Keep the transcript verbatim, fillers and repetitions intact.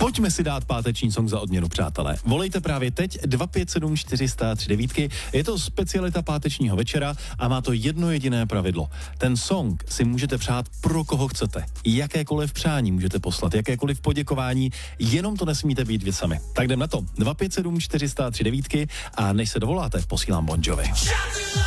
Pojďme si dát páteční song za odměnu, přátelé. Volejte právě teď dva pět sedm čtyři nula tři devět. Je to specialita pátečního večera a má to jedno jediné pravidlo. Ten song si můžete přát pro koho chcete. Jakékoliv přání můžete poslat, jakékoliv poděkování, jenom to nesmíte být vy sami. Tak jdem na to. dva pět sedm čtyři nula tři devět a než se dovoláte, posílám Bon Jovi.